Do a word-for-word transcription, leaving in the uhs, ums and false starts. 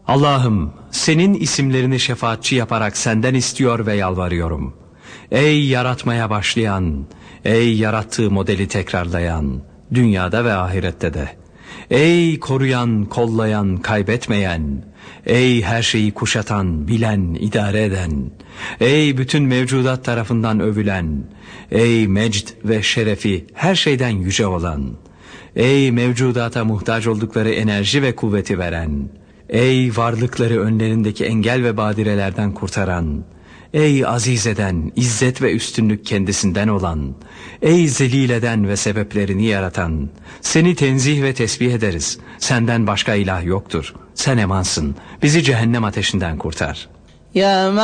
Allah'ım, senin isimlerini şefaatçi yaparak senden istiyor ve yalvarıyorum. Ey yaratmaya başlayan, ey yarattığı modeli tekrarlayan, dünyada ve ahirette de. Ey koruyan, kollayan, kaybetmeyen, ey her şeyi kuşatan, bilen, idare eden, ey bütün mevcudat tarafından övülen, ey mecd ve şerefi her şeyden yüce olan, ey mevcudata muhtaç oldukları enerji ve kuvveti veren, ey varlıkları önlerindeki engel ve badirelerden kurtaran, ey aziz eden, izzet ve üstünlük kendisinden olan, ey zelil eden ve sebeplerini yaratan, seni tenzih ve tesbih ederiz. Senden başka ilah yoktur. Sen emansın. Bizi cehennem ateşinden kurtar. Ya